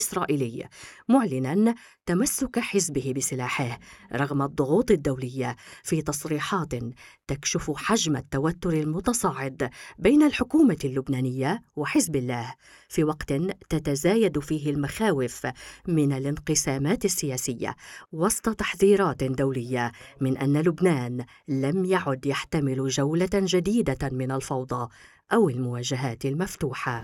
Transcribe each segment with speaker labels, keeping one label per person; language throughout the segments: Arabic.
Speaker 1: الإسرائيلي، معلنا تمسك حزبه بسلاحه رغم الضغوط الدولية، في تصريحات تكشف حجم التوتر المتصاعد بين الحكومة اللبنانية وحزب الله، في وقت تتزايد فيه المخاوف من الانقسامات السياسية، وسط تحذيرات دولية من أن لبنان لم يعد يحتمل جولة جديدة من الفوضى أو المواجهات المفتوحة.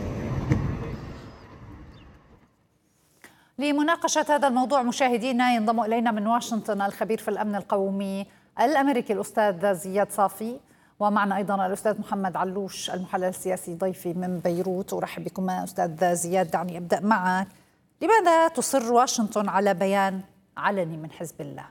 Speaker 2: لمناقشة هذا الموضوع مشاهدينا ينضم إلينا من واشنطن الخبير في الأمن القومي الأمريكي الأستاذ زياد صافي، ومعنا أيضا الأستاذ محمد علوش المحلل السياسي ضيفي من بيروت. أرحب بكم أستاذ زياد. دعني أبدأ معك، لماذا تصر واشنطن على بيان علني من حزب الله؟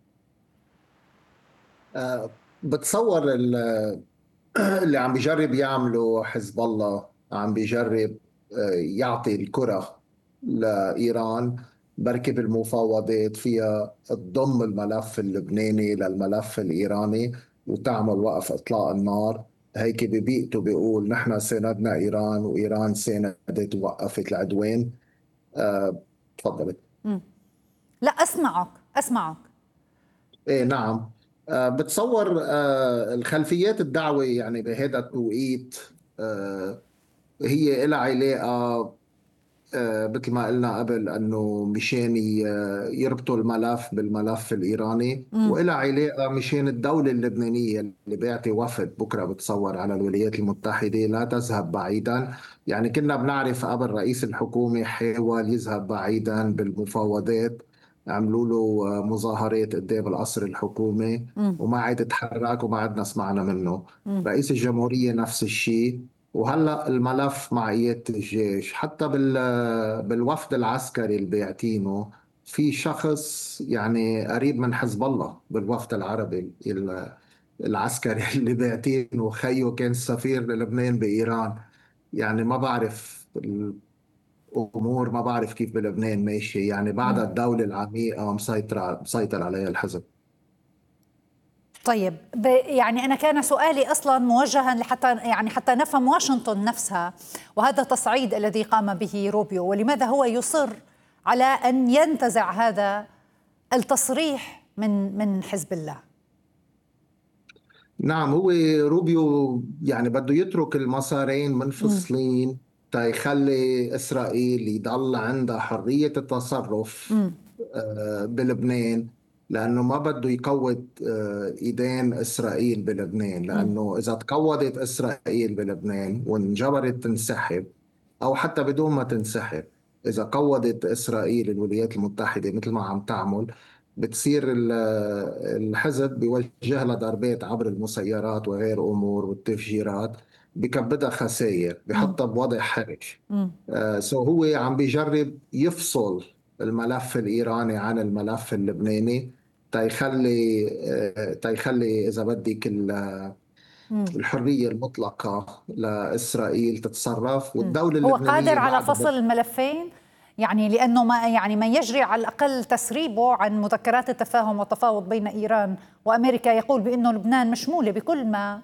Speaker 3: بتصور اللي عم بيجرب يعمله حزب الله، عم بيجرب يعطي الكرة لإيران، بركب المفاوضات فيها تضم الملف اللبناني للملف الإيراني وتعمل وقف إطلاق النار. هيك ببيئته بيقول نحن ساندنا إيران وإيران ساندت ووقفت العدوان. تفضلي.
Speaker 2: لا أسمعك.
Speaker 3: ايه نعم. بتصور الخلفيات الدعوة يعني بهذا التوقيت هي لها علاقة مثل ما قلنا قبل أنه مشان يربطوا الملف بالملف الإيراني، وإلها علاقة مشان الدولة اللبنانية اللي بيعطي وفد بكرة بتصور على الولايات المتحدة لا تذهب بعيدا. يعني كنا بنعرف قبل رئيس الحكومة حاول يذهب بعيدا بالمفاوضات، عملوا له مظاهرات قدام القصر الحكومي وما عاد تحرك وما عدنا سمعنا منه. رئيس الجمهورية نفس الشيء. وهلا الملف مع قيادة الجيش، حتى بالوفد العسكري اللي بيعتينه في شخص يعني قريب من حزب الله بالوفد العربي العسكري اللي بيعتينه خيه كان سفير لبنان بإيران. يعني ما بعرف الأمور، ما بعرف كيف بلبنان ماشي، يعني بعد الدولة العميقة مسيطر عليها الحزب.
Speaker 2: طيب يعني أنا كان سؤالي أصلا موجها حتى نفهم واشنطن نفسها وهذا التصعيد الذي قام به روبيو، ولماذا هو يصر على أن ينتزع هذا التصريح من حزب الله؟
Speaker 3: نعم، هو روبيو يعني بده يترك المسارين منفصلين تيخلي إسرائيل يضل عندها حرية التصرف بلبنان، لأنه ما بده يقوض إيدين إسرائيل بلبنان. لأنه إذا تقوضت إسرائيل بلبنان وانجبرت تنسحب، أو حتى بدون ما تنسحب، إذا قوضت إسرائيل الولايات المتحدة مثل ما عم تعمل، بتصير الحزب بيوجه لها ضربات عبر المسيرات وغير أمور والتفجيرات، بكبدها خسائر، بحطها بوضع حرج. هو عم بيجرب يفصل الملف الإيراني عن الملف اللبناني تيخلي إذا بدك الحرية المطلقة لإسرائيل تتصرف، والدولة
Speaker 2: هو قادر
Speaker 3: اللبنانية
Speaker 2: على
Speaker 3: بعد
Speaker 2: فصل الملفين، يعني لأنه ما يجري على الأقل تسريبه عن مذكرات التفاهم والتفاوض بين إيران وأمريكا يقول بأنه لبنان مشمولة بكل ما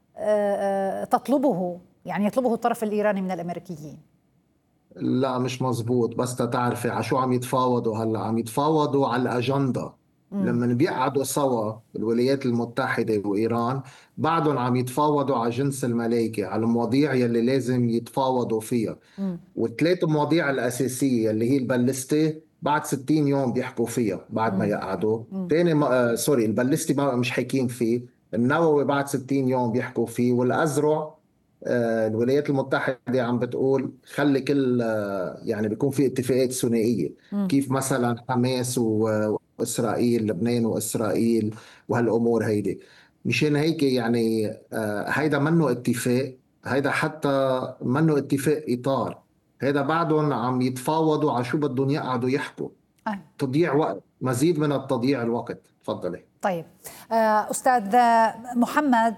Speaker 2: تطلبه، يعني يطلبه الطرف الإيراني من الأمريكيين.
Speaker 3: لا مش مزبوط. بس تعرفي على شو عم يتفاوضوا هلا؟ عم يتفاوضوا على الأجندة. لما بيقعدوا سوا الولايات المتحدة وإيران بعدهم عم يتفاوضوا على جنس الملائكة، على المواضيع يلي لازم يتفاوضوا فيها. والثلاث مواضيع الأساسية اللي هي البلستة بعد 60 يوم بيحكوا فيها بعد ما يقعدوا. تاني سوري، البلستي مش حاكين فيه. النووي بعد 60 يوم بيحكوا فيه. والأزرع الولايات المتحدة عم بتقول خلي كل يعني بيكون في اتفاقات ثنائية، كيف مثلا حماس وإسرائيل، لبنان وإسرائيل، وهالأمور هيدي. مشان هيك يعني هيدا منه اتفاق، هيدا حتى منه اتفاق إطار، هيدا بعدهم عم يتفاوضوا على شو بدهم يقعدوا يحكوا. تضييع وقت، مزيد من التضييع الوقت. تفضلي.
Speaker 2: طيب أستاذ محمد،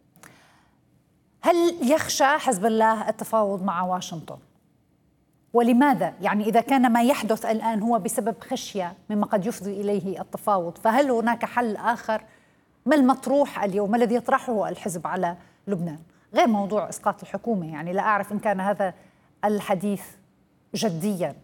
Speaker 2: هل يخشى حزب الله التفاوض مع واشنطن؟ ولماذا؟ يعني إذا كان ما يحدث الآن هو بسبب خشية مما قد يفضي إليه التفاوض، فهل هناك حل آخر؟ ما المطروح اليوم؟ ما الذي يطرحه الحزب على لبنان غير موضوع إسقاط الحكومة؟ يعني لا أعرف إن كان هذا الحديث جديا